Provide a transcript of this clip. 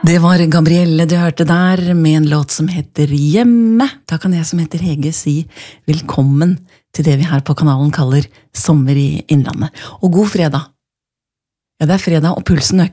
Det var Gabrielle du hørte der, med en låt som heter Hjemme. Da kan jeg som heter Hege si velkommen til det vi her på kanalen kaller Sommer i Innlandet. Og god fredag. Ja, det er fredag, og pulsen øker.